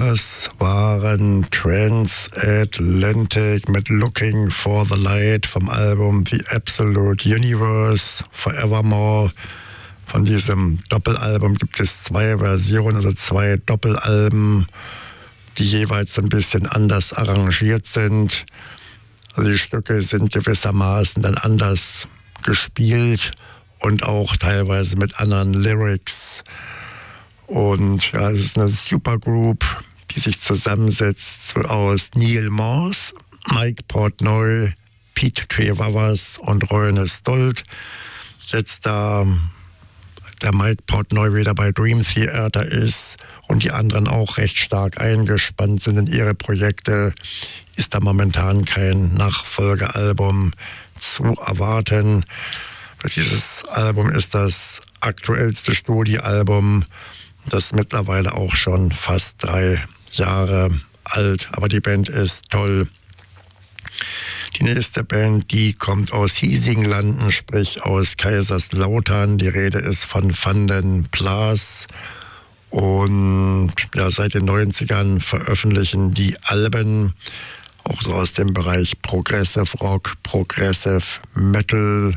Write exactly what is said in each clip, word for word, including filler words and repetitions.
Das waren Transatlantic mit Looking for the Light vom Album The Absolute Universe, Forevermore. Von diesem Doppelalbum gibt es zwei Versionen, also zwei Doppelalben, die jeweils ein bisschen anders arrangiert sind. Also die Stücke sind gewissermaßen dann anders gespielt und auch teilweise mit anderen Lyrics. Und ja, es ist eine Supergroup, die sich zusammensetzt aus Neil Morse, Mike Portnoy, Pete Trevavas und Roine Stolt. Jetzt da der Mike Portnoy wieder bei Dream Theater ist und die anderen auch recht stark eingespannt sind in ihre Projekte, ist da momentan kein Nachfolgealbum zu erwarten. Dieses Album ist das aktuellste Studioalbum, das mittlerweile auch schon fast drei Jahre alt. Aber die Band ist toll. Die nächste Band, die kommt aus Hiesinglanden, sprich aus Kaiserslautern. Die Rede ist von Van den Plas. Und ja, seit den neunzigern veröffentlichen die Alben, auch so aus dem Bereich Progressive Rock, Progressive Metal.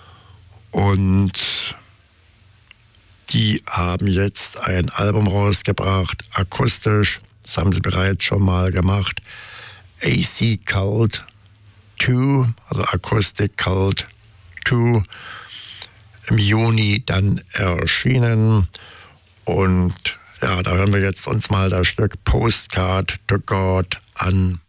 Und die haben jetzt ein Album rausgebracht, akustisch. Das haben sie bereits schon mal gemacht. A C Cult zwei, also Acoustic Cult zwei, im Juni dann erschienen. Und ja, da hören wir jetzt uns mal das Stück Postcard to God an.